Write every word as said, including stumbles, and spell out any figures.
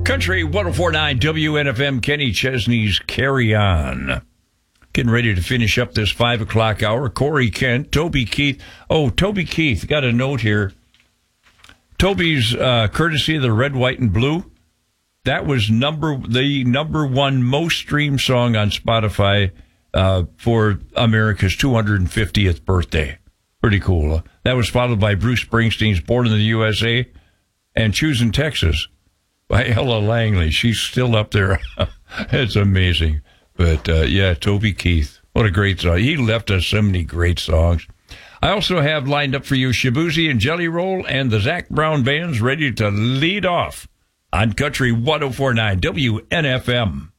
Country one oh four point nine W N F M, Kenny Chesney's Carry On. Getting ready to finish up this five o'clock hour. Corey Kent, Toby Keith. Oh, Toby Keith, got a note here. Toby's uh, courtesy of the Red, White, and Blue. That was number the number one most streamed song on Spotify uh, for America's two hundred fiftieth birthday. Pretty cool. Huh? That was followed by Bruce Springsteen's Born in the U S A and Choosing Texas by Ella Langley. She's still up there. It's amazing. But, uh, yeah, Toby Keith. What a great song. He left us so many great songs. I also have lined up for you Shabuzi and Jelly Roll and the Zac Brown Band's ready to lead off on Country one oh four point nine W N F M.